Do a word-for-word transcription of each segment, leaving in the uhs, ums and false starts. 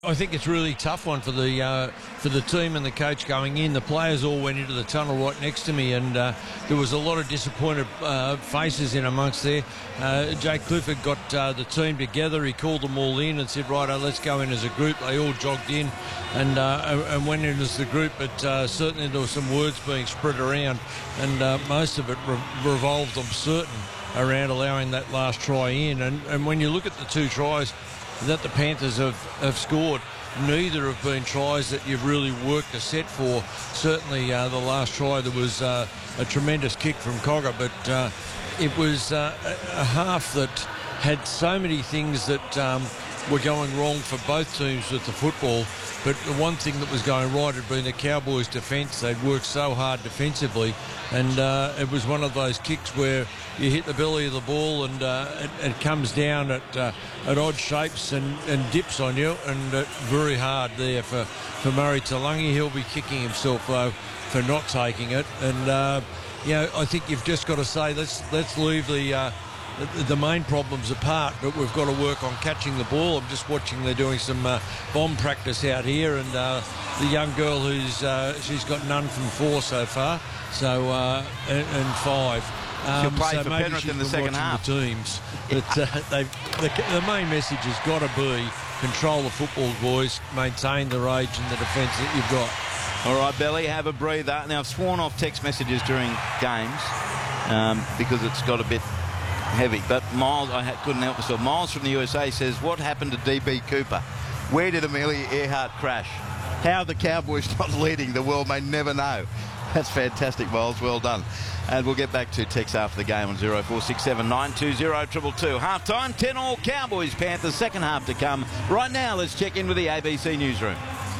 I think it's a really tough one for the uh, for the team and the coach going in. The players all went into the tunnel right next to me, and uh, there was a lot of disappointed uh, faces in amongst there. Uh, Jake Clifford got uh, the team together. He called them all in and said, "Righto, let's go in as a group." They all jogged in and uh, and went in as the group. But uh, certainly there were some words being spread around, and uh, most of it re- revolved, I'm certain, around allowing that last try in. And, and when you look at the two tries that the Panthers have, have scored, neither have been tries that you've really worked a set for. Certainly uh, the last try, there was uh, a tremendous kick from Cogger, but uh, it was uh, a, a half that had so many things that um, were going wrong for both teams with the football. But the one thing that was going right had been the Cowboys' defence. They'd worked so hard defensively, and uh, it was one of those kicks where you hit the belly of the ball and uh, it, it comes down at uh, at odd shapes and, and dips on you, and uh, very hard there for, for Murray Taulagi. He'll be kicking himself, though, for not taking it. And, uh, you know, I think you've just got to say, let's, let's leave the... Uh, The, the main problems apart, but we've got to work on catching the ball. I'm just watching, they're doing some uh, bomb practice out here, and uh, the young girl who's uh, she's got none from four so far, so uh, and, and five. Um, She'll play so for maybe Penrith she's in the been second watching half. the teams, but uh, they the, the main message has got to be control the football, boys, maintain the rage and the defence that you've got. All right, Belly, have a breather. Now, I've sworn off text messages during games um, because it's got a bit heavy, but Miles, I ha- couldn't help myself. Miles from the U S A says, what happened to D B Cooper? Where did Amelia Earhart crash? How the Cowboys not leading, the world may never know. That's fantastic, Miles. Well done. And we'll get back to text after the game on zero four six seven nine two zero two two two. Half time, ten all Cowboys, Panthers, second half to come. Right now, let's check in with the A B C Newsroom.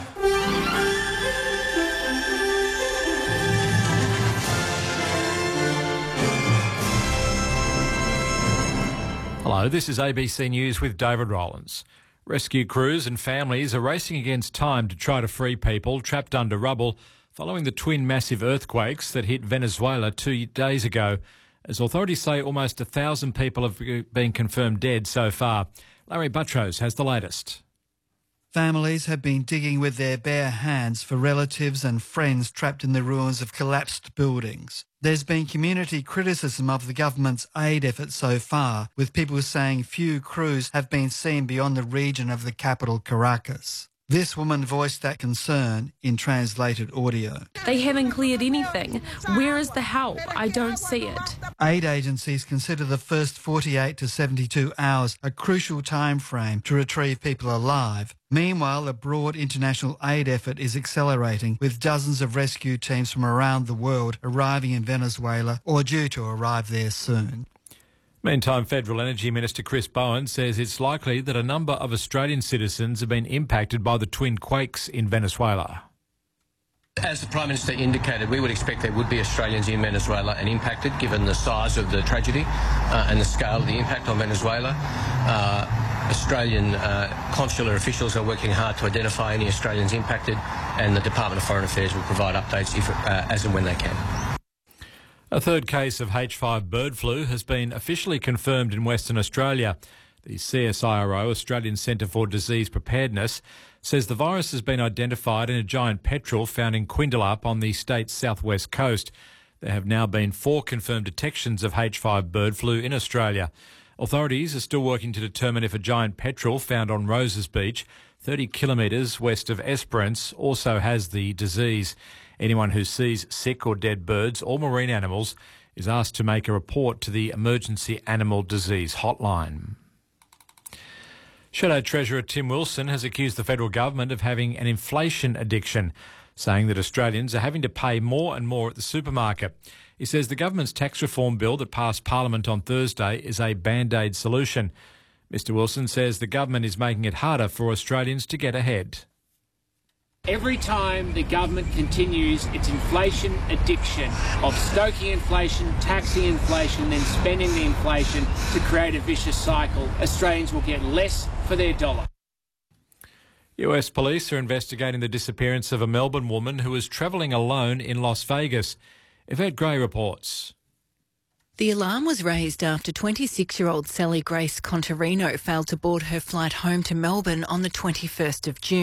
Hello, this is A B C News with David Rowlands. Rescue crews and families are racing against time to try to free people trapped under rubble following the twin massive earthquakes that hit Venezuela two days ago, as authorities say almost a thousand people have been confirmed dead so far. Larry Buttrose has the latest. Families have been digging with their bare hands for relatives and friends trapped in the ruins of collapsed buildings. There's been community criticism of the government's aid efforts so far, with people saying few crews have been seen beyond the region of the capital, Caracas. This woman voiced that concern in translated audio. They haven't cleared anything. Where is the help? I don't see it. Aid agencies consider the first forty-eight to seventy-two hours a crucial time frame to retrieve people alive. Meanwhile, a broad international aid effort is accelerating, with dozens of rescue teams from around the world arriving in Venezuela or due to arrive there soon. Meantime, Federal Energy Minister Chris Bowen says it's likely that a number of Australian citizens have been impacted by the twin quakes in Venezuela. As the Prime Minister indicated, we would expect there would be Australians in Venezuela and impacted, given the size of the tragedy uh, and the scale of the impact on Venezuela. Uh, Australian uh, consular officials are working hard to identify any Australians impacted, and the Department of Foreign Affairs will provide updates if, uh, as and when they can. A third case of H five bird flu has been officially confirmed in Western Australia. The C S I R O, Australian Centre for Disease Preparedness, says the virus has been identified in a giant petrel found in Quindalup on the state's southwest coast. There have now been four confirmed detections of H five bird flu in Australia. Authorities are still working to determine if a giant petrel found on Roses Beach, thirty kilometres west of Esperance, also has the disease. Anyone who sees sick or dead birds or marine animals is asked to make a report to the Emergency Animal Disease Hotline. Shadow Treasurer Tim Wilson has accused the federal government of having an inflation addiction, saying that Australians are having to pay more and more at the supermarket. He says the government's tax reform bill that passed Parliament on Thursday is a band-aid solution. Mister Wilson says the government is making it harder for Australians to get ahead. Every time the government continues its inflation addiction of stoking inflation, taxing inflation, then spending the inflation to create a vicious cycle, Australians will get less for their dollar. U S police are investigating the disappearance of a Melbourne woman who was travelling alone in Las Vegas. Yvette Gray reports. The alarm was raised after twenty-six-year-old Sally Grace Contarino failed to board her flight home to Melbourne on the twenty-first of June.